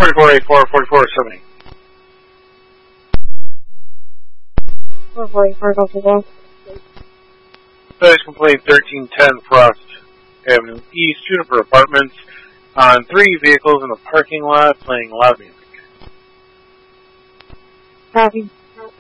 4484, 4470. 444, go to go. Service complaint 1310 Frost Avenue East, Juniper Apartments, on 3 vehicles in the parking lot playing loud music. Copy.